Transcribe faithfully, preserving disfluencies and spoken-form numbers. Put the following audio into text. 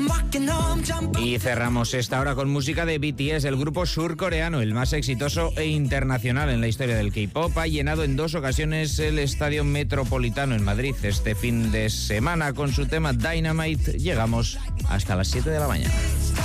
Y cerramos esta hora con música de B T S, el grupo surcoreano, el más exitoso e internacional en la historia del K-pop. Ha llenado en dos ocasiones el Estadio Metropolitano en Madrid este fin de semana con su tema Dynamite. Llegamos hasta las siete de la mañana.